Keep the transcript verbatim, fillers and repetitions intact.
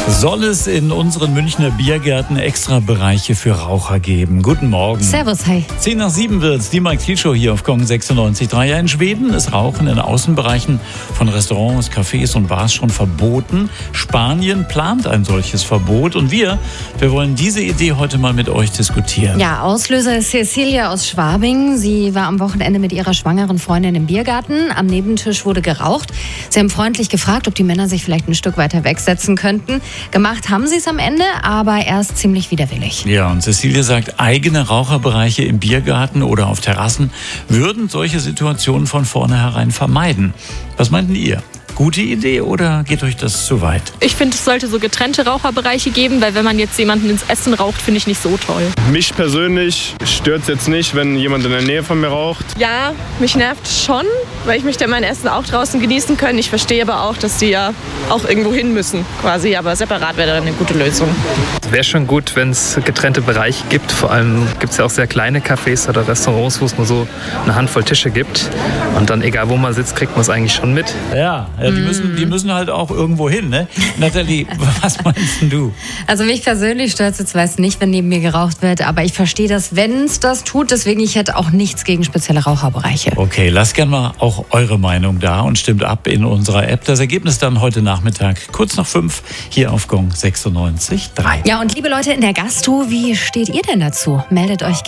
Soll es in unseren Münchner Biergärten extra Bereiche für Raucher geben? Guten Morgen. Servus, hi. zehn nach sieben wird's, die Mike Thiel Show hier auf Gong sechsundneunzig Komma drei. Ja, in Schweden ist Rauchen in Außenbereichen von Restaurants, Cafés und Bars schon verboten. Spanien plant ein solches Verbot und wir, wir wollen diese Idee heute mal mit euch diskutieren. Ja, Auslöser ist Cecilia aus Schwabing. Sie war am Wochenende mit ihrer schwangeren Freundin im Biergarten. Am Nebentisch wurde geraucht. Sie haben freundlich gefragt, ob die Männer sich vielleicht ein Stück weiter wegsetzen könnten. Gemacht haben sie es am Ende, aber erst ziemlich widerwillig. Ja, und Cecilia sagt, eigene Raucherbereiche im Biergarten oder auf Terrassen würden solche Situationen von vornherein vermeiden. Was meinten ihr? Gute Idee oder geht euch das zu weit? Ich finde, es sollte so getrennte Raucherbereiche geben, weil wenn man jetzt jemanden ins Essen raucht, finde ich nicht so toll. Mich persönlich stört es jetzt nicht, wenn jemand in der Nähe von mir raucht. Ja, mich nervt schon, weil ich möchte mein Essen auch draußen genießen können. Ich verstehe aber auch, dass die ja auch irgendwo hin müssen quasi, aber separat wäre dann eine gute Lösung. Es wäre schon gut, wenn es getrennte Bereiche gibt. Vor allem gibt es ja auch sehr kleine Cafés oder Restaurants, wo es nur so eine Handvoll Tische gibt. Und dann, egal wo man sitzt, kriegt man es eigentlich schon mit. Ja, ja die, müssen, die müssen halt auch irgendwo hin, ne? Nathalie, was meinst denn du? Also mich persönlich stört es jetzt weiß nicht, wenn neben mir geraucht wird, aber ich verstehe das, wenn es das tut. Deswegen, ich hätte auch nichts gegen spezielle Raucherbereiche. Okay, lasst gerne mal auch eure Meinung da und stimmt ab in unserer App. Das Ergebnis dann heute Nachmittag, kurz nach fünf, hier auf Gong sechsundneunzig Komma drei. Ja, und liebe Leute in der Gastro, wie steht ihr denn dazu? Meldet euch gerne.